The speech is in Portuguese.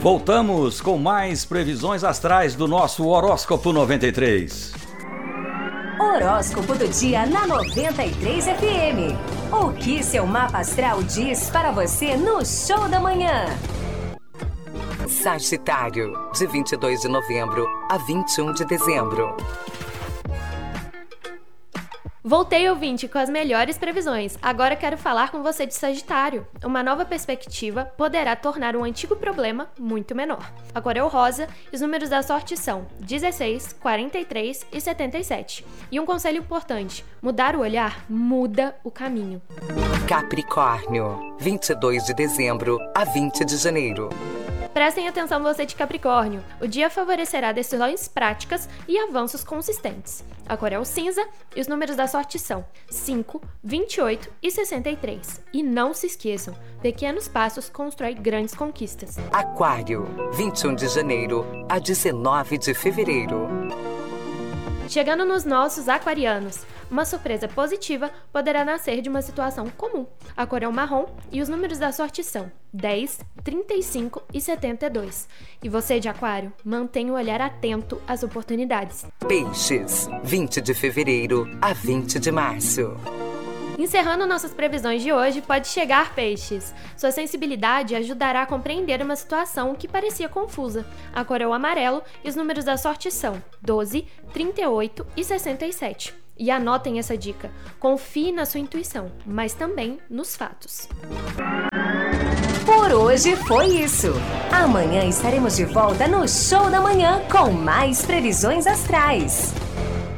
Voltamos com mais previsões astrais do nosso Horóscopo 93. Horóscopo do dia na 93 FM. O que seu mapa astral diz para você no Show da Manhã? Sagitário, de 22 de novembro a 21 de dezembro. Voltei, ouvinte, com as melhores previsões. Agora quero falar com você de Sagitário. Uma nova perspectiva poderá tornar um antigo problema muito menor. A cor é o rosa e os números da sorte são 16, 43 e 77. E um conselho importante: mudar o olhar muda o caminho. Capricórnio, 22 de dezembro a 20 de janeiro. Prestem atenção, você de Capricórnio. O dia favorecerá decisões práticas e avanços consistentes. A cor é o cinza e os números da sorte são 5, 28 e 63. E não se esqueçam, pequenos passos constroem grandes conquistas. Aquário, 21 de janeiro a 19 de fevereiro. Chegando nos nossos aquarianos, uma surpresa positiva poderá nascer de uma situação comum. A cor é o marrom e os números da sorte são 10, 35 e 72. E você de Aquário, mantenha o olhar atento às oportunidades. Peixes, 20 de fevereiro a 20 de março. Encerrando nossas previsões de hoje, pode chegar, Peixes. Sua sensibilidade ajudará a compreender uma situação que parecia confusa. A cor é o amarelo e os números da sorte são 12, 38 e 67. E anotem essa dica: confie na sua intuição, mas também nos fatos. Por hoje foi isso. Amanhã estaremos de volta no Show da Manhã com mais previsões astrais.